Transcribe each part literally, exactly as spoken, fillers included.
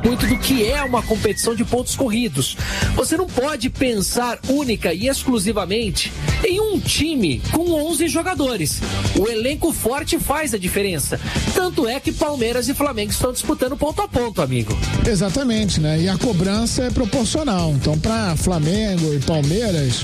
muito do que é uma competição de pontos corridos. Você não pode pensar única e exclusivamente em um time com onze jogadores. O elenco forte faz a diferença. Tanto é que Palmeiras e Flamengo estão disputando ponto a ponto, amigo. Exatamente, né? E a cobrança é proporcional. Então, para Flamengo e Palmeiras...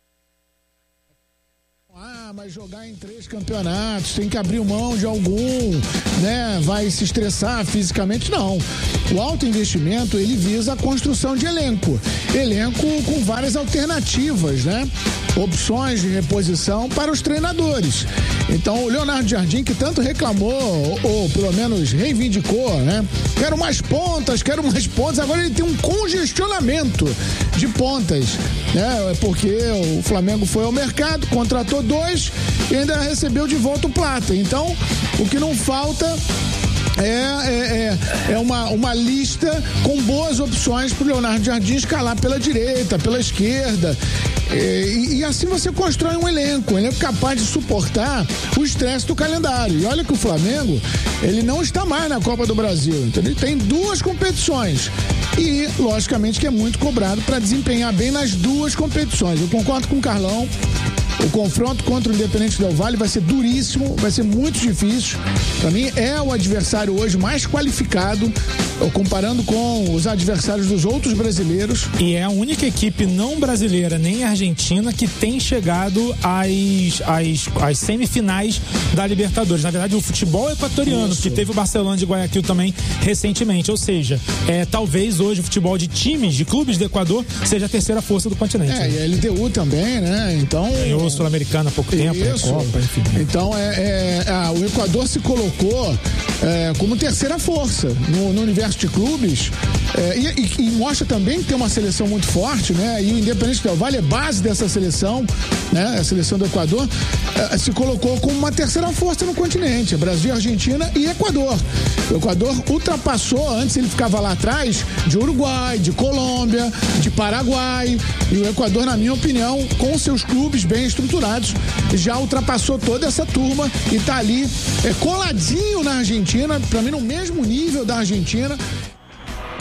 mas jogar em três campeonatos, tem que abrir mão de algum, né? Vai se estressar fisicamente? Não. O alto investimento, ele visa a construção de elenco. Elenco com várias alternativas, né? Opções de reposição para os treinadores. Então, o Leonardo Jardim, que tanto reclamou, ou, ou pelo menos reivindicou, né? Quero mais pontas, quero mais pontas. Agora ele tem um congestionamento de pontas, né? Porque o Flamengo foi ao mercado, contratou dois e ainda recebeu de volta o Plata. Então, o que não falta é, é, é, é uma, uma lista com boas opções para o Leonardo Jardim escalar pela direita, pela esquerda. E, e assim você constrói um elenco, um elenco capaz de suportar o estresse do calendário. E olha que o Flamengo, ele não está mais na Copa do Brasil, então ele tem duas competições e, logicamente, que é muito cobrado para desempenhar bem nas duas competições. Eu concordo com o Carlão. O confronto contra o Independente Del Valle vai ser duríssimo, vai ser muito difícil. Para mim, é o adversário hoje mais qualificado, comparando com os adversários dos outros brasileiros. E é a única equipe não brasileira, nem argentina, que tem chegado às, às, às semifinais da Libertadores. Na verdade, o futebol equatoriano, Isso. que teve o Barcelona de Guayaquil também recentemente. Ou seja, é, talvez hoje o futebol de times, de clubes do Equador, seja a terceira força do continente. É, né? E a L D U também, né? Então... Ganhou Sul-Americana há pouco tempo, é Copa, enfim. Então, é, é, ah, o Equador se colocou é, como terceira força no, no universo de clubes é, e, e, e mostra também que tem uma seleção muito forte, né? E o Independente Del Valle é base dessa seleção, né? A seleção do Equador é, se colocou como uma terceira força no continente, Brasil, Argentina e Equador. O Equador ultrapassou, antes ele ficava lá atrás, de Uruguai, de Colômbia, de Paraguai, e o Equador, na minha opinião, com seus clubes bem estruturados, já ultrapassou toda essa turma e tá ali é, coladinho na Argentina, pra mim no mesmo nível da Argentina,